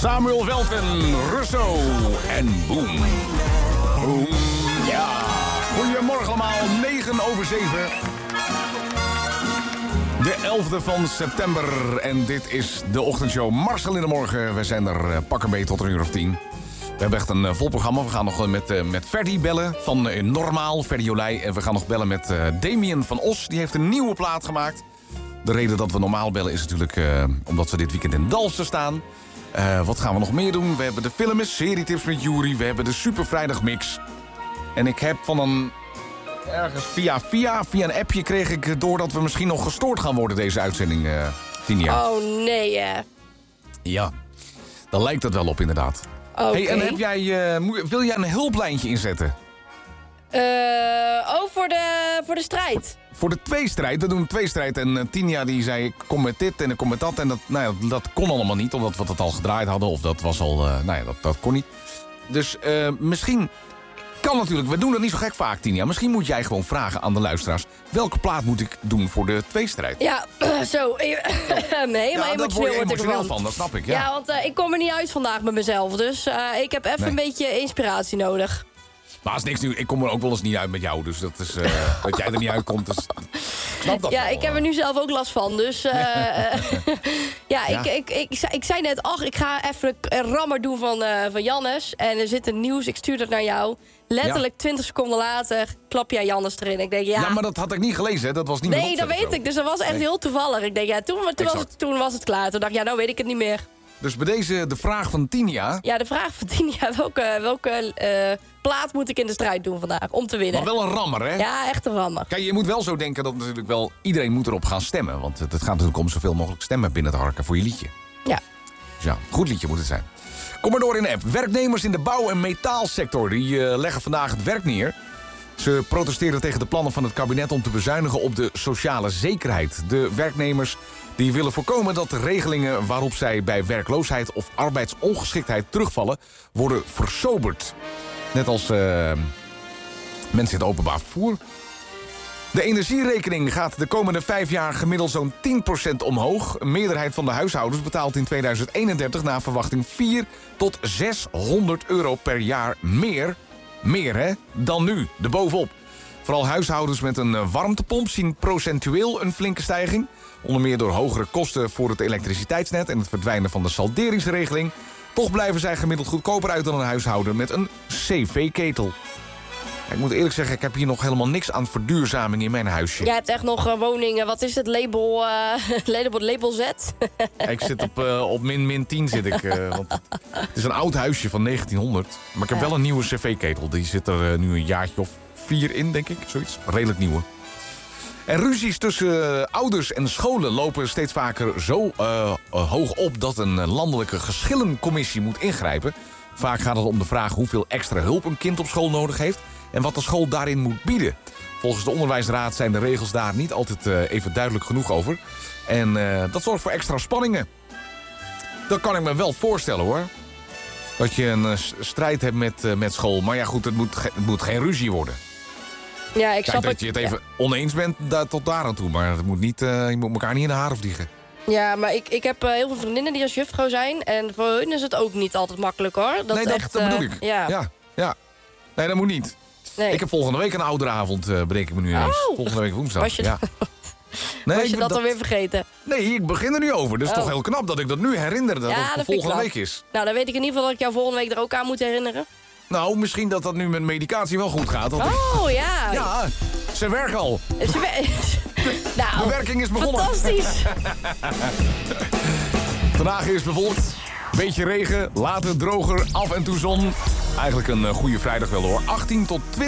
Samuel Welten, Russo en Boom. Boom, ja. Goedemorgen allemaal, 9:07. De 11e van september en dit is de ochtendshow Marcel in de Morgen. We zijn er pak een beetje tot 10:00. We hebben echt een vol programma. We gaan nog met Ferdy bellen van Normaal, Ferdy Olij. En we gaan nog bellen met Damien van Os. Die heeft een nieuwe plaat gemaakt. De reden dat we normaal bellen is natuurlijk omdat ze dit weekend in Dalfsen staan. Wat gaan we nog meer doen? We hebben de films, serietips met Jury. We hebben de Super Vrijdagmix. En ik heb van een... ergens via een appje kreeg ik door dat we misschien nog gestoord gaan worden deze uitzending, Tinia. Oh nee, hè. Ja, daar lijkt het wel op inderdaad. Okay. Hey, en heb jij, wil jij een hulplijntje inzetten? Voor de strijd. Voor de tweestrijd, we doen een tweestrijd. En Tinia die zei, ik kom met dit en ik kom met dat. En dat kon allemaal niet, omdat we het al gedraaid hadden. Of dat was al, dat kon niet. Dus misschien... Kan natuurlijk, we doen dat niet zo gek vaak, Tinia. Misschien moet jij gewoon vragen aan de luisteraars... welke plaat moet ik doen voor de tweestrijd? Ja, zo. Helemaal emotioneel van, dat snap ik. Ja, want ik kom er niet uit vandaag met mezelf. Dus ik heb even een beetje inspiratie nodig. Maar als niks nu, ik kom er ook wel eens niet uit met jou. Dus dat is, dat jij er niet uitkomt, dus snap dat ja, wel. Ik heb er nu zelf ook last van. Dus ik zei net, ik ga even een rammer doen van Jannes. En er zit een nieuws, ik stuur dat naar jou. Letterlijk 20 seconden later klap jij Jannes erin. Ik denk, ja, maar dat had ik niet gelezen, hè? Dat was niet Nee, dat weet ik. Dus dat was echt heel toevallig. Ik denk, toen was het klaar. Toen dacht ik, nou weet ik het niet meer. Dus bij deze de vraag van Tinia. Ja, de vraag van Tinia. Welke plaat moet ik in de strijd doen vandaag om te winnen? Maar wel een rammer, hè? Ja, echt een rammer. Kijk, je moet wel zo denken dat natuurlijk wel iedereen moet erop gaan stemmen. Want het gaat natuurlijk om zoveel mogelijk stemmen binnen te harken voor je liedje. Ja. Dus ja, goed liedje moet het zijn. Kom maar door in de app. Werknemers in de bouw- en metaalsector die leggen vandaag het werk neer. Ze protesteren tegen de plannen van het kabinet om te bezuinigen op de sociale zekerheid. De werknemers die willen voorkomen dat de regelingen waarop zij bij werkloosheid of arbeidsongeschiktheid terugvallen, worden versoberd. Net als mensen in het openbaar vervoer. De energierekening gaat de komende 5 jaar gemiddeld zo'n 10% omhoog. Een meerderheid van de huishoudens betaalt in 2031 naar verwachting 400 tot 600 euro per jaar meer. Meer, hè? Dan nu, erbovenop. Vooral huishoudens met een warmtepomp zien procentueel een flinke stijging. Onder meer door hogere kosten voor het elektriciteitsnet en het verdwijnen van de salderingsregeling. Toch blijven zij gemiddeld goedkoper uit dan een huishouden met een cv-ketel. Ik moet eerlijk zeggen, ik heb hier nog helemaal niks aan verduurzaming in mijn huisje. Jij hebt echt nog woningen, wat is het, label Z? Ik zit op min 10 zit ik. Want het is een oud huisje van 1900. Maar ik heb wel een nieuwe cv-ketel. Die zit er nu een jaartje of 4 in, denk ik. Zoiets. Redelijk nieuwe. En ruzies tussen ouders en scholen lopen steeds vaker zo hoog op dat een landelijke geschillencommissie moet ingrijpen. Vaak gaat het om de vraag hoeveel extra hulp een kind op school nodig heeft en wat de school daarin moet bieden. Volgens de onderwijsraad zijn de regels daar niet altijd even duidelijk genoeg over. En dat zorgt voor extra spanningen. Dat kan ik me wel voorstellen, hoor. Dat je een strijd hebt met school. Maar ja, goed, het moet geen ruzie worden. Ja, ik snap dat je het even oneens bent tot daar aan toe. Maar het moet niet, je moet elkaar niet in de haren vliegen. Ja, maar ik heb heel veel vriendinnen die als juffrouw zijn. En voor hun is het ook niet altijd makkelijk, hoor. Dat bedoel ik. Ja. Nee, dat moet niet. Nee. Ik heb volgende week een ouderavond, bedenk ik me nu ineens. Volgende week woensdag. Was je, was je dat alweer vergeten? Nee, ik begin er nu over. Dus toch heel knap dat ik dat nu herinner dat het volgende week is. Nou, dan weet ik in ieder geval dat ik jou volgende week er ook aan moet herinneren. Nou, misschien dat dat nu met medicatie wel goed gaat. Ja. Ja, ze werken al. Nou, de werking is begonnen. Fantastisch. Vandaag is bewolkt. Beetje regen, later droger, af en toe zon. Eigenlijk een goede vrijdag wel, hoor. 18 tot 20.